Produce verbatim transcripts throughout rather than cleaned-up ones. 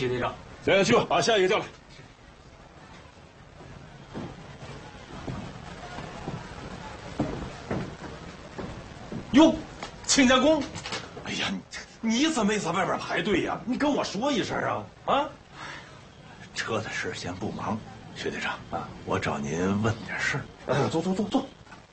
徐队长。 行，去吧，把下一个叫来。哟，亲家公，哎呀，你你怎么没在外边排队呀？你跟我说一声啊！啊， 车的事先不忙，徐队长啊，我找您问点事儿。 哎，坐坐坐坐。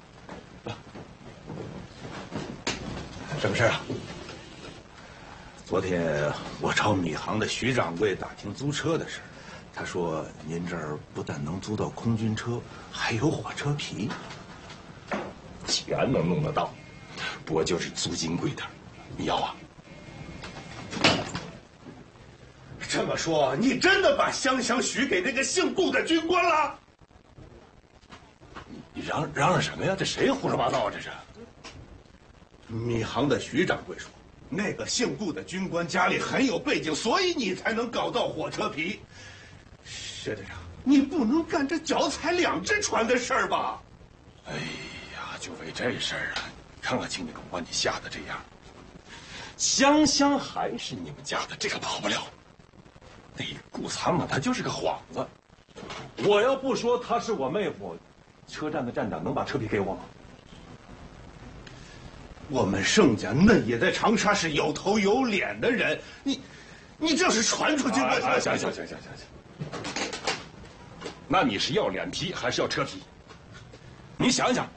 什么事啊？昨天我找米行的徐掌柜打听租车的事，他说您这儿不但能租到空军车，还有火车皮， 全能弄得到，不过就是租金贵点。你要啊？ 这么说，你真的把香香许给那个姓顾的军官了？ 你嚷嚷嚷什么呀？这谁胡说八道啊？这是。 米行的徐掌柜说，那个姓顾的军官家里很有背景，所以你才能搞到火车皮。薛队长，你不能干这脚踩两只船的事儿吧？ 哎呀，就为这事儿啊！你看看青年公把你吓得这样。香香还是你们家的，这个跑不了。那顾参嘛，他就是个幌子。我要不说他是我妹夫，车站的站长能把车皮给我吗？ 我们盛家那也在长沙是有头有脸的人，你，你这是传出去的。 行行行行行行行。那你是要脸皮还是要车皮？你想想。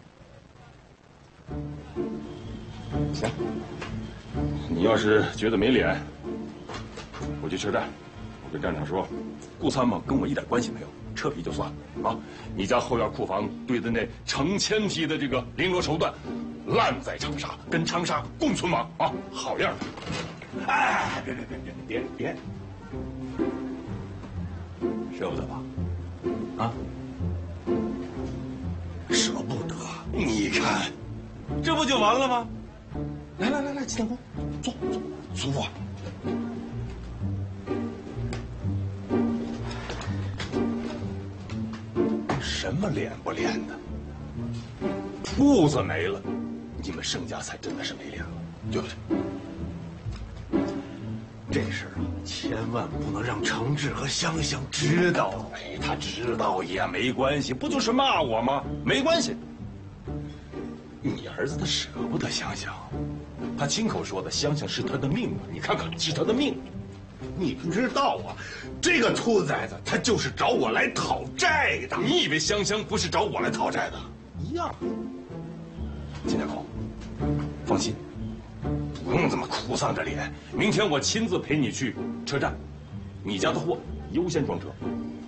行，你要是觉得没脸，我去车站，我跟站长说，顾参谋跟我一点关系没有，车皮就算了啊。你家后院库房堆的那成千匹的这个绫罗绸缎。烂在长沙，跟长沙共存亡啊！好样的！ 哎，别别别别别别，舍不得吧？啊，舍不得。 你看，这不就完了吗？来来来来，秦公，坐坐，租啊！什么脸不脸的？铺子没了。你们盛家才真的是没脸了，对不对？ 这事儿啊，千万不能让程志和香香知道。 哎，他知道也没关系，不就是骂我吗？没关系。你儿子他舍不得香香，他亲口说的，香香是他的命啊！你看看，是他的命。 你不知道啊，这个兔崽子他就是找我来讨债的。 你以为香香不是找我来讨债的？一样。金大公，放心，不用这么哭丧着脸。明天我亲自陪你去车站，你家的货优先装车，